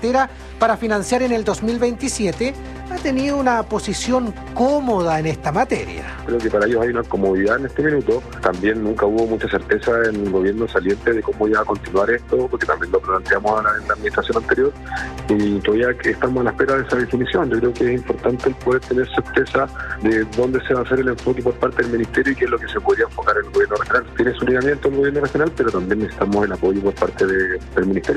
cartera para financiar en el 2027, ha tenido una posición cómoda en esta materia. Creo que para ellos hay una comodidad en este minuto. También nunca hubo mucha certeza en el gobierno saliente de cómo iba a continuar esto, porque también lo planteamos en la administración anterior, y todavía estamos a la espera de esa definición. Yo creo que es importante el poder tener certeza de dónde se va a hacer el enfoque por parte del Ministerio y qué es lo que se podría enfocar en el gobierno regional. Tiene su lineamiento el gobierno regional, pero también necesitamos el apoyo por parte del Ministerio.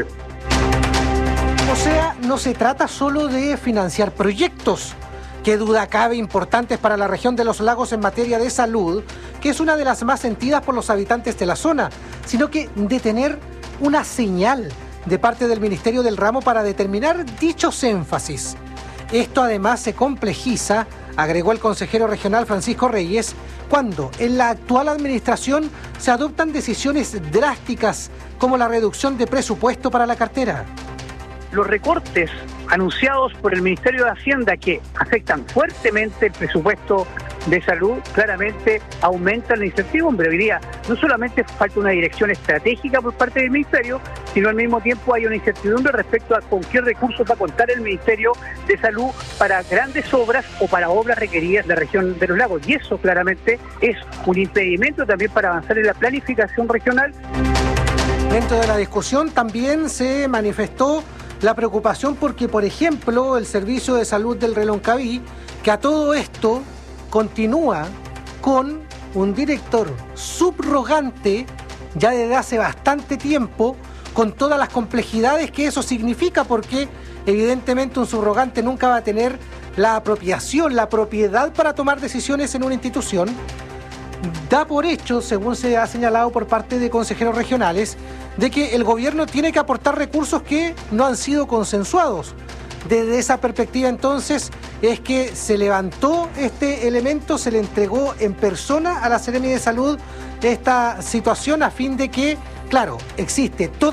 O sea, no se trata solo de financiar proyectos, que duda cabe importantes para la región de los lagos en materia de salud, que es una de las más sentidas por los habitantes de la zona, sino que de tener una señal de parte del Ministerio del Ramo para determinar dichos énfasis. Esto además se complejiza, agregó el consejero regional Francisco Reyes, cuando en la actual administración se adoptan decisiones drásticas como la reducción de presupuesto para la cartera. Los recortes anunciados por el Ministerio de Hacienda, que afectan fuertemente el presupuesto de salud, claramente aumentan la incertidumbre. Hoy día no solamente falta una dirección estratégica por parte del Ministerio, sino al mismo tiempo hay una incertidumbre respecto a con qué recursos va a contar el Ministerio de Salud para grandes obras o para obras requeridas de la región de los lagos. Y eso claramente es un impedimento también para avanzar en la planificación regional. Dentro de la discusión también se manifestó la preocupación porque, por ejemplo, el Servicio de Salud del Reloncaví, que a todo esto continúa con un director subrogante ya desde hace bastante tiempo, con todas las complejidades que eso significa, porque evidentemente un subrogante nunca va a tener la apropiación, la propiedad para tomar decisiones en una institución. Da por hecho, según se ha señalado por parte de consejeros regionales, de que el gobierno tiene que aportar recursos que no han sido consensuados. Desde esa perspectiva, entonces, es que se levantó este elemento, se le entregó en persona a la Seremi de Salud esta situación a fin de que, claro, existe todo